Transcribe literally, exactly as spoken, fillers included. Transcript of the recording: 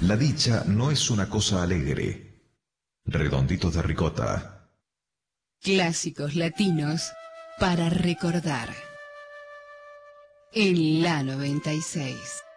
La dicha no es una cosa alegre. Redonditos de ricota. Clásicos latinos para recordar. En la noventa y seis.